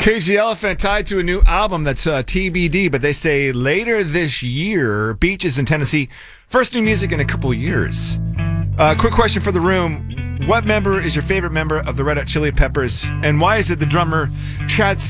Cage the Elephant tied to a new album that's TBD, but they say later this year. Beaches in Tennessee. First new music in a couple years. Quick question for the room. What member is your favorite member of the Red Hot Chili Peppers, and why is it the drummer Chad